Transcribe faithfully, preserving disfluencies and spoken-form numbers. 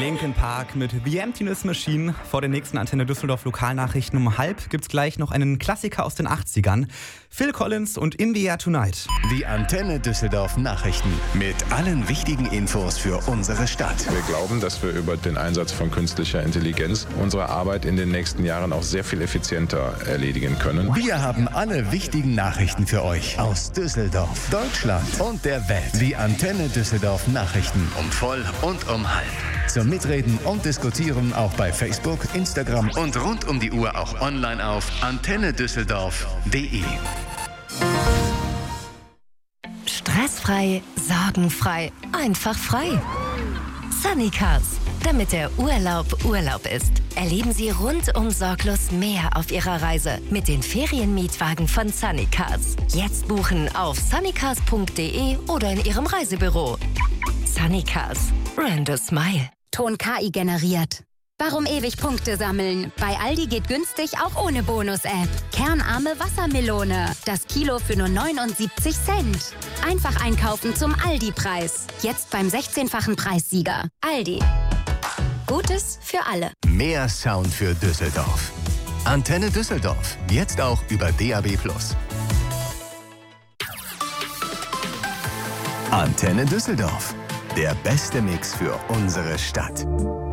Linkin Park mit The Emptiness Machine. Vor den nächsten Antenne Düsseldorf Lokalnachrichten um halb gibt's gleich noch einen Klassiker aus den achtzigern. Phil Collins und In the Air Tonight. Die Antenne Düsseldorf Nachrichten mit allen wichtigen Infos für unsere Stadt. Wir glauben, dass wir über den Einsatz von künstlicher Intelligenz unsere Arbeit in den nächsten Jahren auch sehr viel effizienter erledigen können. Wir haben alle wichtigen Nachrichten für euch aus Düsseldorf, Deutschland und der Welt. Die Antenne Düsseldorf Nachrichten um voll und um halb. Zum Mitreden und Diskutieren auch bei Facebook, Instagram und rund um die Uhr auch online auf antenne düsseldorf punkt de. Stressfrei, sorgenfrei, einfach frei. Sunny Cars, damit der Urlaub Urlaub ist. Erleben Sie rundum sorglos mehr auf Ihrer Reise mit den Ferienmietwagen von Sunny Cars. Jetzt buchen auf sunnycars punkt de oder in Ihrem Reisebüro. Sunny Cars, rent a smile. Ton K I generiert. Warum ewig Punkte sammeln? Bei Aldi geht günstig auch ohne Bonus-App. Kernarme Wassermelone. Das Kilo für nur neunundsiebzig Cent. Einfach einkaufen zum Aldi-Preis. Jetzt beim sechzehnfachen Preissieger. Aldi. Gutes für alle. Mehr Sound für Düsseldorf. Antenne Düsseldorf. Jetzt auch über D A B plus. Antenne Düsseldorf. Der beste Mix für unsere Stadt.